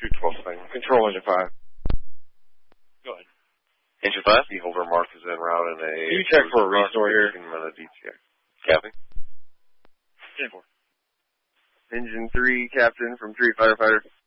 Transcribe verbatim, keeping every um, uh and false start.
two twelve thing. Control engine five. Go ahead. Engine five? The holder mark is en route in a... Can you check for a restore here? D T X. Copy. ten four. Engine three, Captain from three Firefighter.